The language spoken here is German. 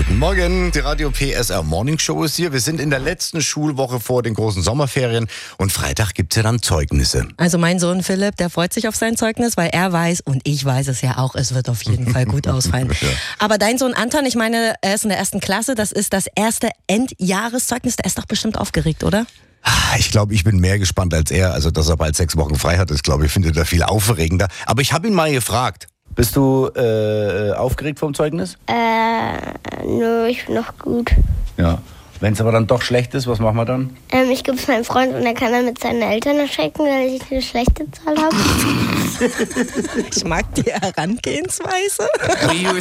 Guten Morgen, die Radio PSR Morning Show ist hier. Wir sind in der letzten Schulwoche vor den großen Sommerferien und Freitag gibt's ja dann Zeugnisse. Also mein Sohn Philipp, der freut sich auf sein Zeugnis, weil er weiß und ich weiß es ja auch, es wird auf jeden Fall gut ausfallen. Ja. Aber dein Sohn Anton, ich meine, er ist in der 1. Klasse, das ist das erste Endjahreszeugnis, der ist doch bestimmt aufgeregt, oder? Ich glaube, ich bin mehr gespannt als er. Also, dass er bald 6 Wochen frei hat, ist, glaube ich, findet er viel aufregender. Aber ich habe ihn mal gefragt. Bist du aufgeregt vom Zeugnis? Nö, ich bin noch gut. Ja. Wenn es aber dann doch schlecht ist, was machen wir dann? Ich gebe es meinem Freund und er kann dann mit seinen Eltern erschrecken, weil ich eine schlechte Zahl habe. Ich mag die Herangehensweise.